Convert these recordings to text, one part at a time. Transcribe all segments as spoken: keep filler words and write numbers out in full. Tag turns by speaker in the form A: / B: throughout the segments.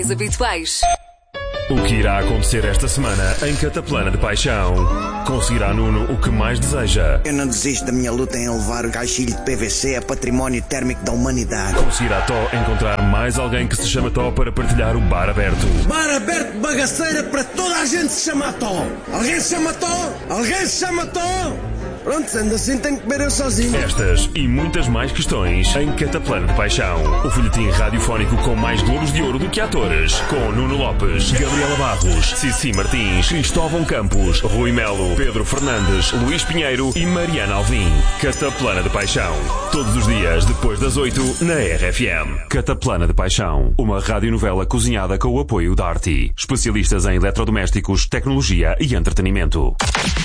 A: mais habituais.
B: O que irá acontecer esta semana em Cataplana de Paixão? Conseguirá Nuno o que mais deseja?
C: Eu não desisto da minha luta em elevar o caixilho de P V C a património térmico da humanidade.
B: Conseguirá Tó encontrar mais alguém que se chama Tó para partilhar o bar aberto?
C: Bar aberto, bagaceira, para toda a gente se chama Tó. Alguém se chama Tó? Alguém se chama Tó? Pronto, sendo assim tenho que comer eu sozinho.
B: Estas e muitas mais questões em Cataplana de Paixão. O folhetim radiofónico com mais globos de ouro do que atores. Com Nuno Lopes, Gabriela Barros, Cici Martins, Cristóvão Campos, Rui Melo, Pedro Fernandes, Luís Pinheiro e Mariana Alvim. Cataplana de Paixão. Todos os dias depois das oito na R F M. Cataplana de Paixão. Uma radionovela cozinhada com o apoio da Arti. Especialistas em eletrodomésticos, tecnologia e entretenimento.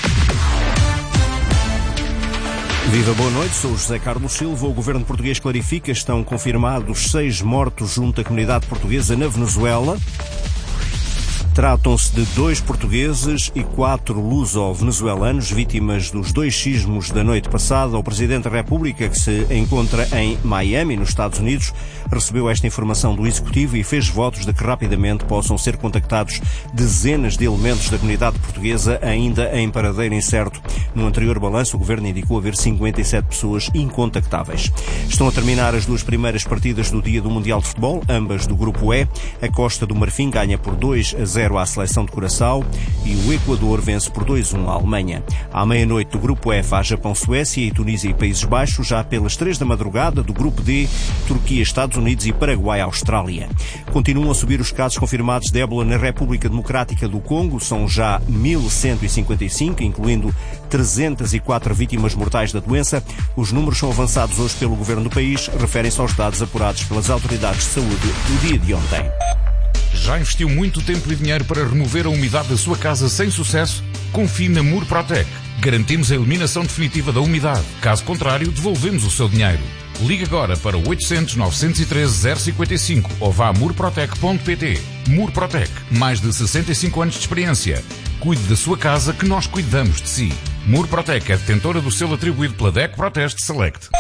D: Viva, boa noite, sou José Carlos Silva. O governo português clarifica, estão confirmados seis mortos junto à comunidade portuguesa na Venezuela. Tratam-se de dois portugueses e quatro luso-venezuelanos, vítimas dos dois sismos da noite passada. O Presidente da República, que se encontra em Miami, nos Estados Unidos, recebeu esta informação do Executivo e fez votos de que rapidamente possam ser contactados dezenas de elementos da comunidade portuguesa ainda em paradeiro incerto. No anterior balanço, o Governo indicou haver cinquenta e sete pessoas incontactáveis. Estão a terminar as duas primeiras partidas do dia do Mundial de Futebol, ambas do Grupo E. A Costa do Marfim ganha por dois a zero à seleção de Curaçao e o Equador vence por dois a um à Alemanha. À meia-noite do Grupo F há Japão, Suécia e Tunísia e Países Baixos. Já pelas três da madrugada do Grupo D, Turquia, Estados Unidos e Paraguai, Austrália. Continuam a subir os casos confirmados de ébola na República Democrática do Congo. São já mil cento e cinquenta e cinco, incluindo trezentas e quatro vítimas mortais da doença. Os números são avançados hoje pelo governo do país, referem-se aos dados apurados pelas autoridades de saúde do dia de ontem.
E: Já investiu muito tempo e dinheiro para remover a umidade da sua casa sem sucesso? Confie na Murprotec. Garantimos a eliminação definitiva da umidade. Caso contrário, devolvemos o seu dinheiro. Ligue agora para o oitocentos, novecentos e treze, zero cinquenta e cinco ou vá a murprotec ponto pt. Murprotec. Mais de sessenta e cinco anos de experiência. Cuide da sua casa que nós cuidamos de si. Murprotec é detentora do selo atribuído pela D E C Proteste Select.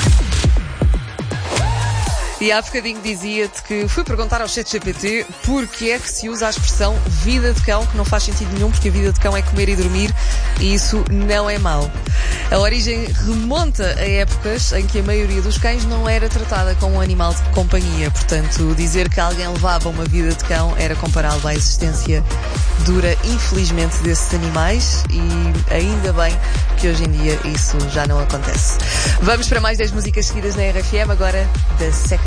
F: E há bocadinho dizia-te que fui perguntar ao ChatGPT porque é que se usa a expressão vida de cão, que não faz sentido nenhum, porque a vida de cão é comer e dormir, e isso não é mau. A origem remonta a épocas em que a maioria dos cães não era tratada como um animal de companhia. Portanto, dizer que alguém levava uma vida de cão era compará-lo à existência dura, infelizmente, desses animais, e ainda bem que hoje em dia isso já não acontece. Vamos para mais dez músicas seguidas na R F M, agora da Second